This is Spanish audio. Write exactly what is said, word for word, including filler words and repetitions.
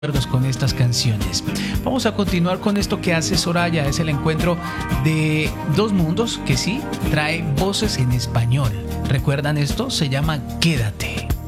con estas canciones. Vamos a continuar con esto que hace Soraya. Es el encuentro de dos mundos que sí trae voces en español. ¿Recuerdan esto? Se llama Quédate.